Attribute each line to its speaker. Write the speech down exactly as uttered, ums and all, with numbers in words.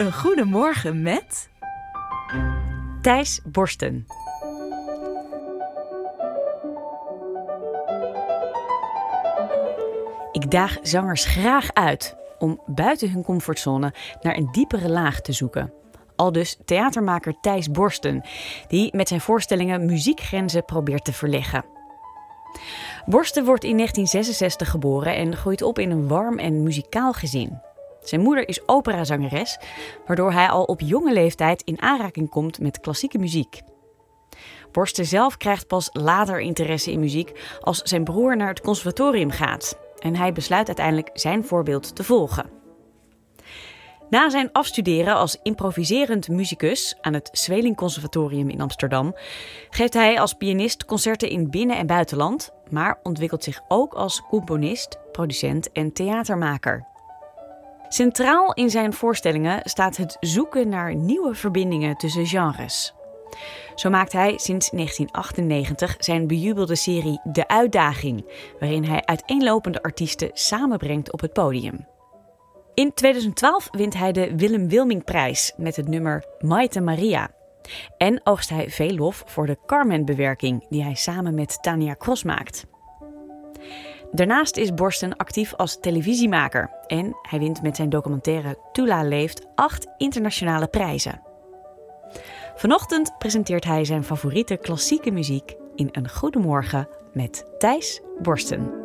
Speaker 1: Een goedemorgen met Thijs Borsten. Ik daag zangers graag uit om buiten hun comfortzone naar een diepere laag te zoeken. Aldus theatermaker Thijs Borsten, die met zijn voorstellingen muziekgrenzen probeert te verleggen. Borsten wordt in negentien zesenzestig geboren en groeit op in een warm en muzikaal gezin. Zijn moeder is operazangeres, waardoor hij al op jonge leeftijd in aanraking komt met klassieke muziek. Borsten zelf krijgt pas later interesse in muziek als zijn broer naar het conservatorium gaat. En hij besluit uiteindelijk zijn voorbeeld te volgen. Na zijn afstuderen als improviserend muzikus aan het Zweeling Conservatorium in Amsterdam geeft hij als pianist concerten in binnen- en buitenland, maar ontwikkelt zich ook als componist, producent en theatermaker. Centraal in zijn voorstellingen staat het zoeken naar nieuwe verbindingen tussen genres. Zo maakt hij sinds negentien achtennegentig zijn bejubelde serie De Uitdaging, waarin hij uiteenlopende artiesten samenbrengt op het podium. In tweeduizend twaalf wint hij de Willem Wilmingprijs met het nummer Maite Maria. En oogst hij veel lof voor de Carmen-bewerking die hij samen met Tania Cross maakt. Daarnaast is Borsten actief als televisiemaker en hij wint met zijn documentaire Tula Leeft acht internationale prijzen. Vanochtend presenteert hij zijn favoriete klassieke muziek in Een Goedemorgen met Thijs Borsten.